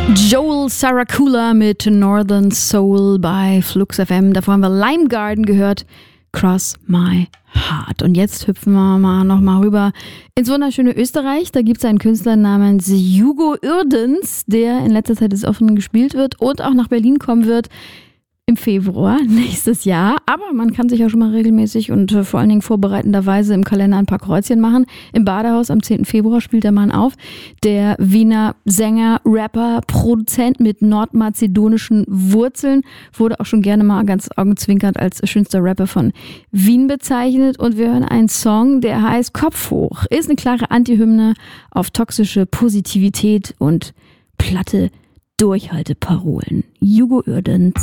Joel Saracula mit Northern Soul bei Flux FM. Davor haben wir Lime Garden gehört, Cross My Heart. Und jetzt hüpfen wir mal nochmal rüber ins wunderschöne Österreich. Da gibt es einen Künstler namens Hugo Uerdens, der in letzter Zeit des Offenen gespielt wird und auch nach Berlin kommen wird im Februar nächstes Jahr. Aber man kann sich auch schon mal regelmäßig und vor allen Dingen vorbereitenderweise im Kalender ein paar Kreuzchen machen. Im Badehaus am 10. Februar spielt der Mann auf. Der Wiener Sänger, Rapper, Produzent mit nordmazedonischen Wurzeln wurde auch schon gerne mal ganz augenzwinkernd als schönster Rapper von Wien bezeichnet. Und wir hören einen Song, der heißt Kopf hoch. Ist eine klare Antihymne auf toxische Positivität und platte Durchhalteparolen. Hugo Uerdens.